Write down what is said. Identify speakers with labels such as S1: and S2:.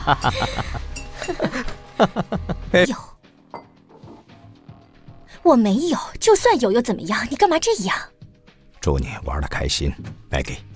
S1: 有，我没有，就算有又怎么样？你干嘛这样？
S2: 祝你玩得开心，Maggie。